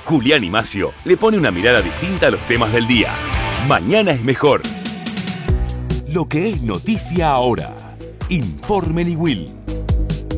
Julián y Macio le pone una mirada distinta a los temas del día. Mañana es mejor. Lo que es noticia ahora. Informe Niwil.